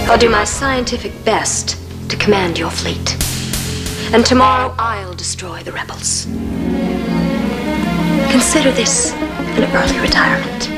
I'll do my scientific best to command your fleet. And tomorrow I'll destroy the rebels. Consider this an early retirement.